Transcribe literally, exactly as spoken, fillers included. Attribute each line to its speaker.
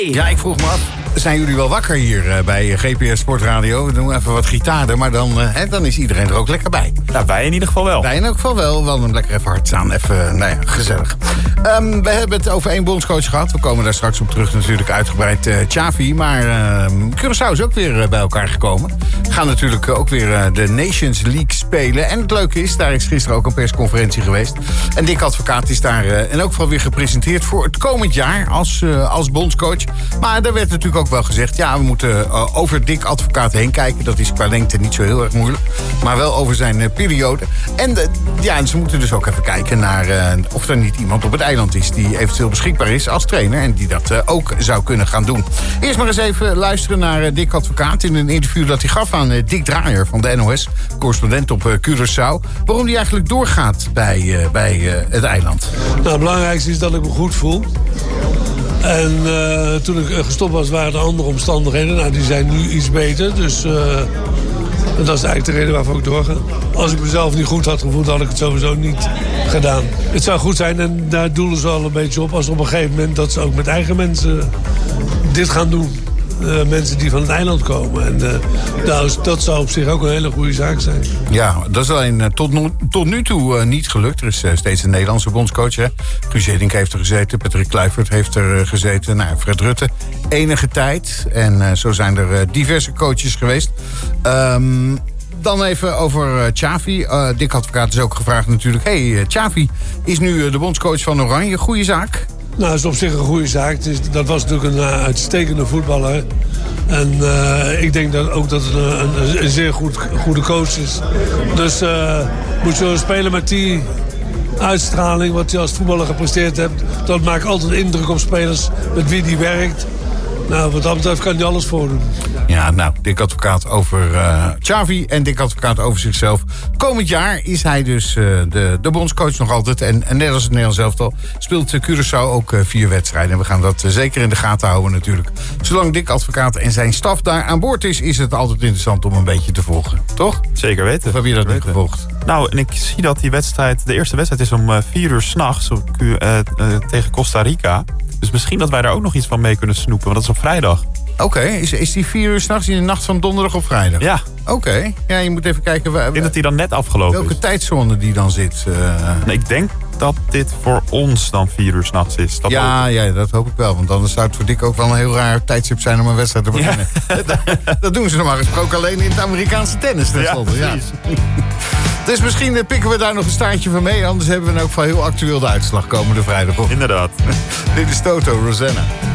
Speaker 1: Hey!
Speaker 2: Ja, ik vroeg me af, zijn jullie wel wakker hier uh, bij G P S Sportradio? We doen even wat gitaarden, maar dan, uh, hè, dan is iedereen er ook lekker bij.
Speaker 1: Nou, wij in ieder geval wel.
Speaker 2: Wij in elk geval wel. We hadden hem lekker even hard staan. Even, nou ja, gezellig. Um, we hebben het over één bondscoach gehad. We komen daar straks op terug natuurlijk uitgebreid uh, Xavi. Maar uh, Curaçao is ook weer uh, bij elkaar gekomen. We gaan natuurlijk uh, ook weer uh, de Nations League spelen. En het leuke is, daar is gisteren ook een persconferentie geweest. En Dick Advocaat is daar uh, in elk geval weer gepresenteerd voor het komend jaar als, uh, als bondscoach. Maar daar werd natuurlijk ook wel gezegd, ja, we moeten uh, over Dick Advocaat heen kijken. Dat is qua lengte niet zo heel erg moeilijk. Maar wel over zijn uh, periode. En uh, ja, ze moeten dus ook even kijken naar uh, of er niet iemand op het eiland is die eventueel beschikbaar is als trainer. En die dat uh, ook zou kunnen gaan doen. Eerst maar eens even luisteren naar uh, Dick Advocaat in een interview dat hij gaf aan uh, Dick Draaier van de N O S, correspondent op uh, Curaçao. Waarom hij eigenlijk doorgaat bij, uh, bij uh, het eiland.
Speaker 3: Nou, het belangrijkste is dat ik me goed voel. En uh, toen ik gestopt was, waren er andere omstandigheden. Nou, die zijn nu iets beter. Dus uh, dat is eigenlijk de reden waarvoor ik doorga. Als ik mezelf niet goed had gevoeld, had ik het sowieso niet gedaan. Het zou goed zijn, en daar doelen ze al een beetje op, als op een gegeven moment dat ze ook met eigen mensen dit gaan doen. Uh, mensen die van het eiland komen. En uh, nou, dat zou op zich ook een hele goede zaak zijn.
Speaker 2: Ja, dat is alleen uh, tot, no- tot nu toe uh, niet gelukt. Er is uh, steeds een Nederlandse bondscoach. Hè? Guus Hiddink heeft er gezeten. Patrick Kluivert heeft er uh, gezeten. Nou, Fred Rutte enige tijd. En uh, zo zijn er uh, diverse coaches geweest. Um, Dan even over uh, Xavi. Uh, Dick Advocaat is ook gevraagd natuurlijk. Hey, uh, Xavi is nu uh, de bondscoach van Oranje. Goeie zaak?
Speaker 3: Nou, dat is op zich een goede zaak. Het is, dat was natuurlijk een uh, uitstekende voetballer. En uh, ik denk dat ook dat het een, een, een zeer goed, goede coach is. Dus uh, moet je spelen met die uitstraling, wat hij als voetballer gepresteerd hebt. Dat maakt altijd indruk op spelers met wie die werkt. Nou, wat dat betreft kan hij alles voordoen.
Speaker 2: Ja, nou, Dick Advocaat over uh, Xavi en Dick Advocaat over zichzelf. Komend jaar is hij dus uh, de, de bondscoach nog altijd. En, en net als het Nederlands elftal speelt uh, Curaçao ook uh, vier wedstrijden. En we gaan dat uh, zeker in de gaten houden natuurlijk. Zolang Dick Advocaat en zijn staf daar aan boord is, is het altijd interessant om een beetje te volgen. Toch?
Speaker 1: Zeker weten.
Speaker 2: Of heb je dat niet gevolgd?
Speaker 1: Nou, en ik zie dat die wedstrijd, de eerste wedstrijd is om uh, vier uur s'nachts uh, uh, tegen Costa Rica. Dus misschien dat wij daar ook nog iets van mee kunnen snoepen, want dat is op vrijdag.
Speaker 2: Oké, okay. is, is die vier uur s'nachts in de nacht van donderdag of vrijdag?
Speaker 1: Ja.
Speaker 2: Oké, okay. Ja, je moet even kijken. Waar,
Speaker 1: ik denk dat die dan net afgelopen
Speaker 2: welke
Speaker 1: is.
Speaker 2: Welke tijdzone die dan zit? Uh...
Speaker 1: Nee, ik denk dat dit voor ons dan vier uur s'nachts is. Dat
Speaker 2: ja, ja, dat hoop ik wel. Want anders zou het voor Dick ook wel een heel raar tijdstip zijn om een wedstrijd te beginnen. Ja. dat, dat doen ze normaal gesproken alleen in het Amerikaanse tennis. Ja, precies. Ja. Dus misschien pikken we daar nog een staartje van mee. Anders hebben we in elk geval heel actueel de uitslag komende vrijdag.
Speaker 1: Inderdaad.
Speaker 2: Dit is Toto, Rosanna.